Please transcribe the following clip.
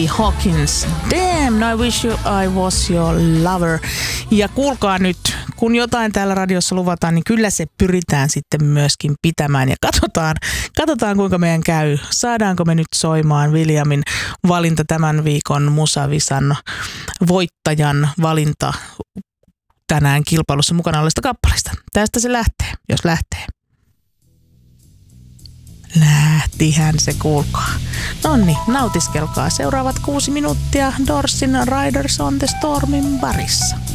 Hawkins, damn, I wish I was your lover. Ja kuulkaa nyt, kun jotain täällä radiossa luvataan, niin kyllä se pyritään sitten myöskin pitämään. Ja katsotaan kuinka meidän käy. Saadaanko me nyt soimaan Williamin valinta tämän viikon Musavisan voittajan valinta tänään kilpailussa mukana olevista kappaleista. Tästä se lähtee, jos lähtee. Lähtihän se, kuulkaa. Nonni, nautiskelkaa seuraavat 6 minuuttia Dorsin Riders on the Stormin parissa.